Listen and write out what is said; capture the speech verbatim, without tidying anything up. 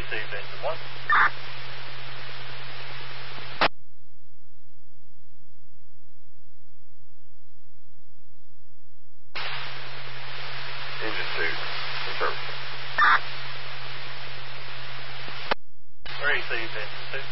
received engine one. Engine two, in service. Received engine two.